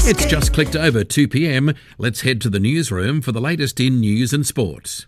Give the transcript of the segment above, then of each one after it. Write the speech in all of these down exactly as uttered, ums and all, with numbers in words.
It's just clicked over two p.m. Let's head to the newsroom for the latest in news and sports.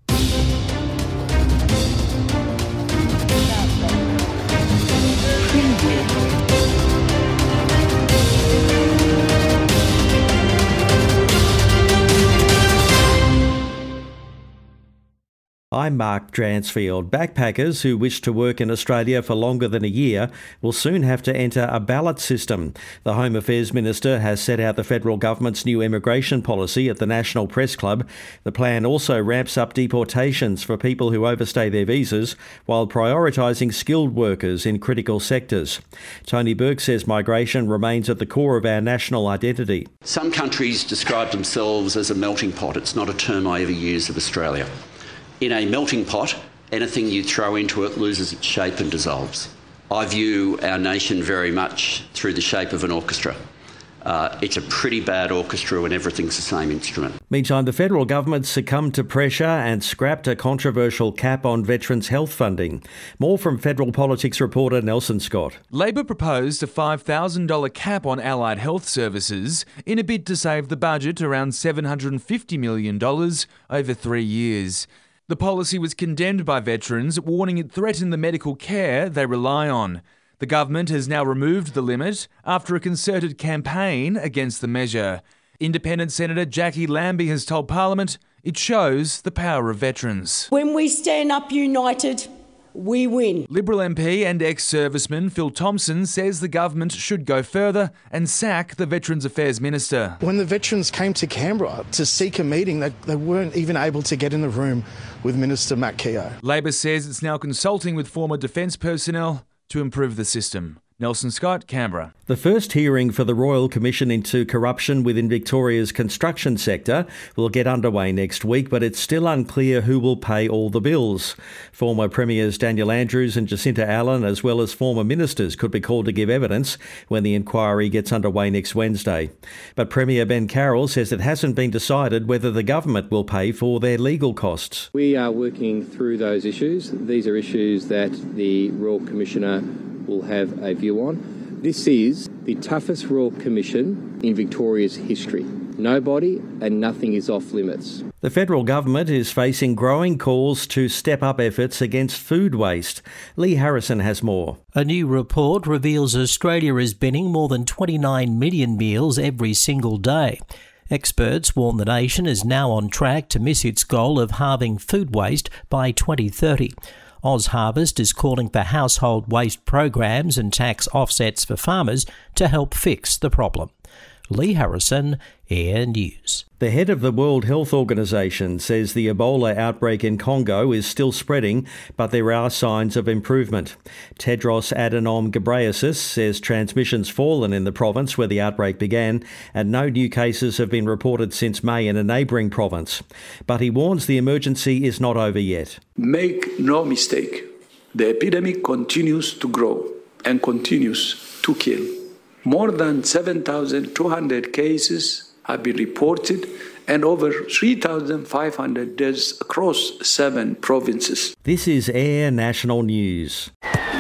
I'm Mark Dransfield. Backpackers who wish to work in Australia for longer than a year will soon have to enter a ballot system. The Home Affairs Minister has set out the federal government's new immigration policy at the National Press Club. The plan also ramps up deportations for people who overstay their visas while prioritising skilled workers in critical sectors. Tony Burke says migration remains at the core of our national identity. Some countries describe themselves as a melting pot. It's not a term I ever use of Australia. In a melting pot, anything you throw into it loses its shape and dissolves. I view our nation very much through the shape of an orchestra. Uh, it's a pretty bad orchestra when everything's the same instrument. Meantime, the federal government succumbed to pressure and scrapped a controversial cap on veterans' health funding. More from federal politics reporter Nelson Scott. Labor proposed a five thousand dollars cap on allied health services in a bid to save the budget around seven hundred fifty million dollars over three years. The policy was condemned by veterans, warning it threatened the medical care they rely on. The government has now removed the limit after a concerted campaign against the measure. Independent Senator Jackie Lambie has told Parliament it shows the power of veterans. When we stand up united, we win. Liberal M P and ex-serviceman Phil Thompson says the government should go further and sack the Veterans Affairs Minister. When the veterans came to Canberra to seek a meeting, they, they weren't even able to get in the room with Minister Matt Keogh. Labor says it's now consulting with former defence personnel to improve the system. Nelson Scott, Canberra. The first hearing for the Royal Commission into corruption within Victoria's construction sector will get underway next week, but it's still unclear who will pay all the bills. Former Premiers Daniel Andrews and Jacinta Allen, as well as former ministers, could be called to give evidence when the inquiry gets underway next Wednesday. But Premier Ben Carroll says it hasn't been decided whether the government will pay for their legal costs. We are working through those issues. These are issues that the Royal Commissioner will have a view on. This is the toughest Royal Commission in Victoria's history. Nobody and nothing is off limits. The federal government is facing growing calls to step up efforts against food waste. Lee Harrison has more. A new report reveals Australia is binning more than twenty-nine million meals every single day. Experts warn the nation is now on track to miss its goal of halving food waste by twenty thirty. OzHarvest is calling for household waste programs and tax offsets for farmers to help fix the problem. Lee Harrison, Air News. The head of the World Health Organization says the Ebola outbreak in Congo is still spreading, but there are signs of improvement. Tedros Adhanom Ghebreyesus says transmission's fallen in the province where the outbreak began, and no new cases have been reported since May in a neighbouring province. But he warns the emergency is not over yet. Make no mistake, the epidemic continues to grow and continues to kill. More than seven thousand two hundred cases have been reported and over three thousand five hundred deaths across seven provinces. This is Air National News.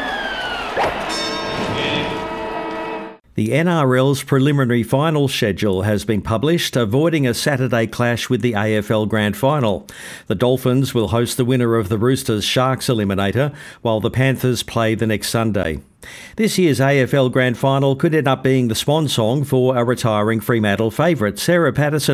The N R L's preliminary final schedule has been published, avoiding a Saturday clash with the A F L Grand Final. The Dolphins will host the winner of the Roosters-Sharks eliminator, while the Panthers play the next Sunday. This year's A F L Grand Final could end up being the swan song for a retiring Fremantle favourite. Sarah Patterson